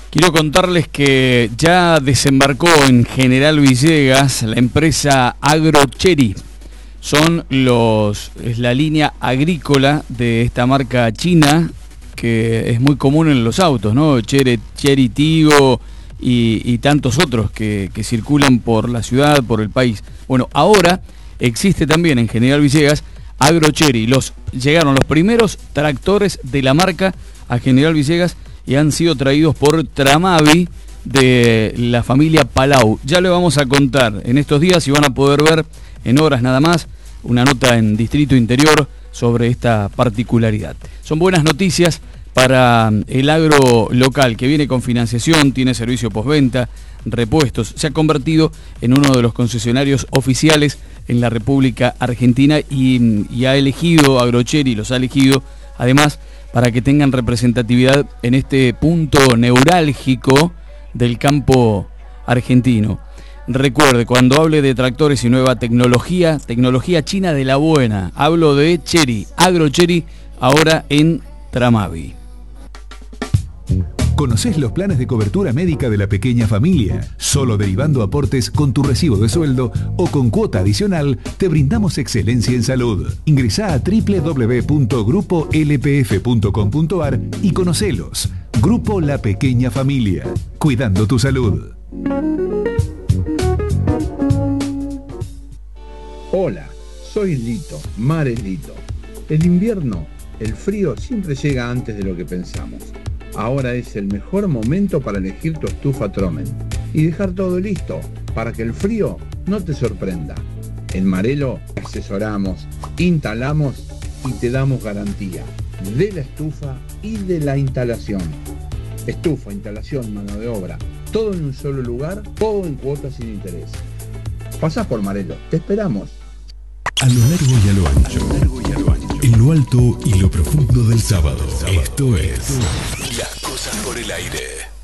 Quiero contarles que ya desembarcó en General Villegas la empresa Agrocherry. Es la línea agrícola de esta marca china que es muy común en los autos, ¿no? Chery Tiggo y tantos otros que circulan por la ciudad, por el país. Bueno, ahora existe también en General Villegas Agrocherry. Llegaron los primeros tractores de la marca a General Villegas y han sido traídos por Tramavi de la familia Palau. Ya le vamos a contar en estos días y van a poder ver en horas nada más una nota en Distrito Interior sobre esta particularidad. Son buenas noticias para el agro local que viene con financiación, tiene servicio postventa, repuestos. Se ha convertido en uno de los concesionarios oficiales en la República Argentina y ha elegido Agrocherry, los ha elegido además para que tengan representatividad en este punto neurálgico del campo argentino. Recuerde, cuando hable de tractores y nueva tecnología china de la buena, hablo de Chery, Agrocherry, ahora en Tramavi. ¿Conocés los planes de cobertura médica de la pequeña familia? Solo derivando aportes con tu recibo de sueldo o con cuota adicional, te brindamos excelencia en salud. Ingresá a www.grupolpf.com.ar y conocelos. Grupo La Pequeña Familia. Cuidando tu salud. Hola, soy Lito, Mares Lito. El invierno, el frío siempre llega antes de lo que pensamos. Ahora es el mejor momento para elegir tu estufa Tromen y dejar todo listo para que el frío no te sorprenda. En Marelo asesoramos, instalamos y te damos garantía de la estufa y de la instalación. Estufa, instalación, mano de obra, todo en un solo lugar, todo en cuotas sin interés. Pasá por Marelo, te esperamos. A lo largo y a lo ancho, en lo alto y lo profundo del sábado. Esto es Las Cosas por el Aire.